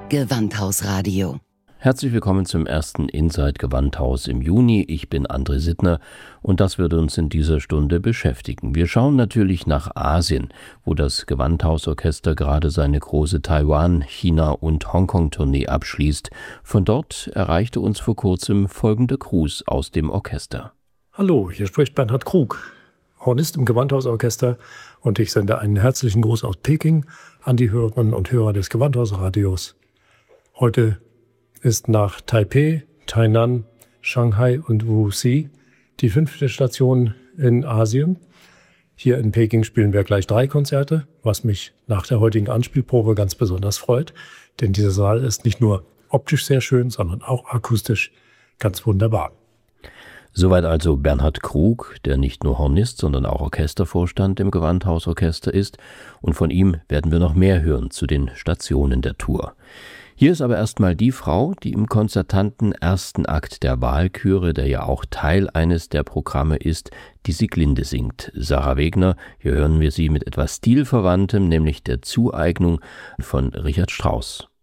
Gewandhausradio. Herzlich willkommen zum ersten Inside Gewandhaus im Juni. Ich bin André Sittner und das wird uns in dieser Stunde beschäftigen. Wir schauen natürlich nach Asien, wo das Gewandhausorchester gerade seine große Taiwan-, China- und Hongkong-Tournee abschließt. Von dort erreichte uns vor kurzem folgender Gruß aus dem Orchester. Hallo, hier spricht Bernhard Krug, Hornist im Gewandhausorchester, und ich sende einen herzlichen Gruß aus Peking an die Hörerinnen und Hörer des Gewandhausradios. Heute ist nach Taipei, Tainan, Shanghai und Wuxi die 5. Station in Asien. Hier in Peking spielen wir gleich 3 Konzerte, was mich nach der heutigen Anspielprobe ganz besonders freut, denn dieser Saal ist nicht nur optisch sehr schön, sondern auch akustisch ganz wunderbar. Soweit also Bernhard Krug, der nicht nur Hornist, sondern auch Orchestervorstand im Gewandhausorchester ist. Und von ihm werden wir noch mehr hören zu den Stationen der Tour. Hier ist aber erstmal die Frau, die im konzertanten ersten Akt der Walküre, der ja auch Teil eines der Programme ist, die Sieglinde singt. Sarah Wegner, hier hören wir sie mit etwas Stilverwandtem, nämlich der Zueignung von Richard Strauss.